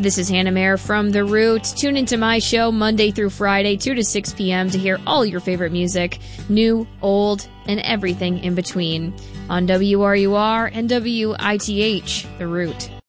This is Hannah Mayer from The Root. Tune into my show Monday through Friday, 2 to 6 p.m. to hear all your favorite music, new, old, and everything in between on WRUR and WITH, The Root.